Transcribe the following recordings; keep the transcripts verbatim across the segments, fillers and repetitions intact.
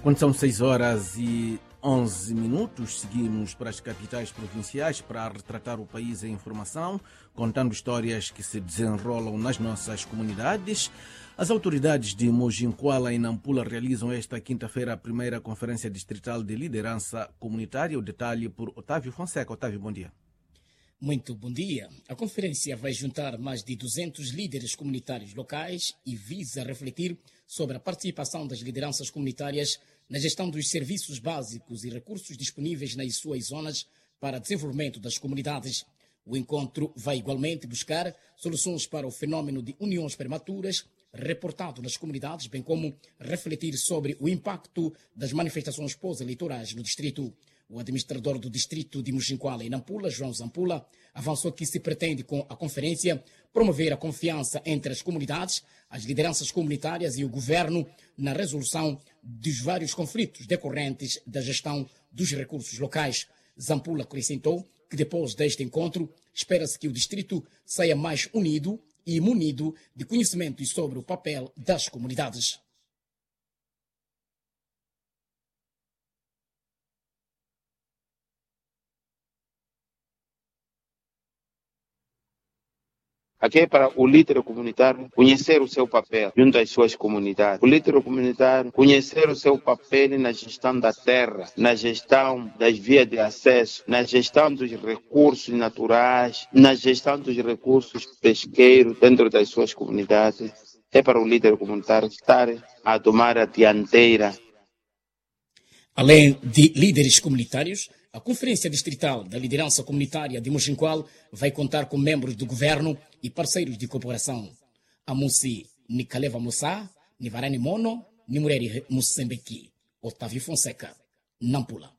Quando são seis horas e onze minutos, seguimos para as capitais provinciais para retratar o país em informação, contando histórias que se desenrolam nas nossas comunidades. As autoridades de Mojinkuala e Nampula realizam esta quinta-feira a primeira Conferência Distrital de Liderança Comunitária. O detalhe por Otávio Fonseca. Otávio, bom dia. Muito bom dia. A conferência vai juntar mais de duzentos líderes comunitários locais e visa refletir sobre a participação das lideranças comunitárias na gestão dos serviços básicos e recursos disponíveis nas suas zonas para desenvolvimento das comunidades. O encontro vai igualmente buscar soluções para o fenômeno de uniões prematuras reportado nas comunidades, bem como refletir sobre o impacto das manifestações pós-eleitorais no distrito. O administrador do distrito de Mojinkuala e Nampula, João Zampula, avançou que se pretende, com a conferência, promover a confiança entre as comunidades, as lideranças comunitárias e o governo na resolução dos vários conflitos decorrentes da gestão dos recursos locais. Zampula acrescentou que depois deste encontro, espera-se que o distrito saia mais unido e munido de conhecimentos sobre o papel das comunidades. Aqui é para o líder comunitário conhecer o seu papel junto às suas comunidades. O líder comunitário conhecer o seu papel na gestão da terra, na gestão das vias de acesso, na gestão dos recursos naturais, na gestão dos recursos pesqueiros dentro das suas comunidades. É para o líder comunitário estar a tomar a dianteira. Além de líderes comunitários, a Conferência Distrital da Liderança Comunitária de Mojinkuala vai contar com membros do governo e parceiros de cooperação. Amusi Nikaleva Musa, Nivarani Mono, Nimureri Musembeki. Otávio Fonseca, Nampula.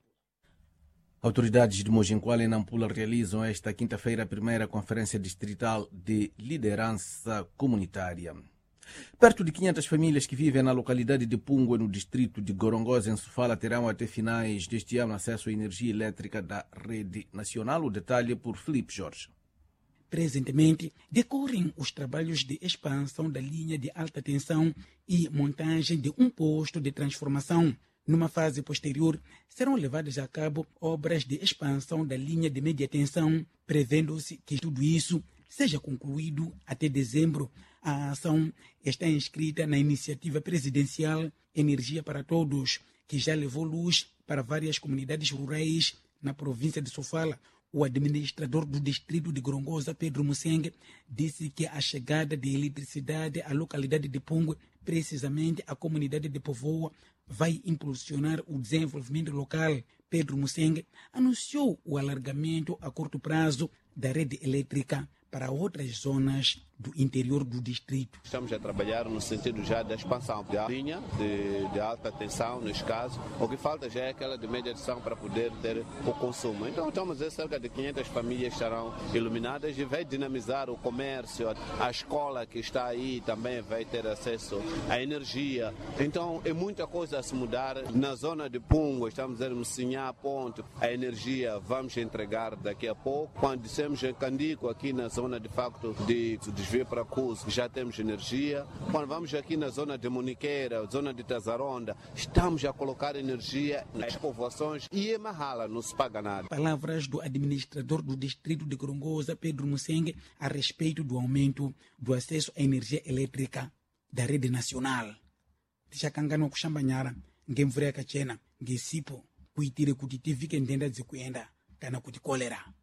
Autoridades de Mojinkuala e Nampula realizam esta quinta-feira a primeira Conferência Distrital de Liderança Comunitária. Perto de quinhentas famílias que vivem na localidade de Pungue, no distrito de Gorongosa, em Sofala, terão até finais deste ano acesso à energia elétrica da rede nacional. O detalhe por Felipe Jorge. Presentemente, decorrem os trabalhos de expansão da linha de alta tensão e montagem de um posto de transformação. Numa fase posterior, serão levadas a cabo obras de expansão da linha de média tensão, prevendo-se que tudo isso seja concluído até dezembro. A ação está inscrita na iniciativa presidencial Energia para Todos, que já levou luz para várias comunidades rurais na província de Sofala. O administrador do distrito de Gorongosa, Pedro Musengue, disse que a chegada de eletricidade à localidade de Pungue, precisamente a comunidade de Povoa, vai impulsionar o desenvolvimento local. Pedro Musengue anunciou o alargamento a curto prazo da rede elétrica para outras zonas do interior do distrito. Estamos a trabalhar no sentido já da expansão da linha de, de alta tensão, neste caso. O que falta já é aquela de média tensão para poder ter o consumo. Então, estamos a dizer, cerca de quinhentas famílias estarão iluminadas e vai dinamizar o comércio. A escola que está aí também vai ter acesso à energia. Então, é muita coisa a se mudar. Na zona de Pungo, estamos a dizer, Mossinhá, Ponte, a energia vamos entregar daqui a pouco. Quando dissemos em Candico, aqui na zona de facto de desvio para Cuso, já temos energia. Quando vamos aqui na zona de Muniqueira, zona de Tazaronda, estamos a colocar energia nas povoações e em Mahala não se paga nada. Palavras do administrador do distrito de Gorongosa, Pedro Musengue, a respeito do aumento do acesso à energia elétrica da rede nacional. Tishakangano kushambanyara, ngemvura kachena, ngesipo, kuitire kuti tivike ndenda dzikuenda kana kuti kolera.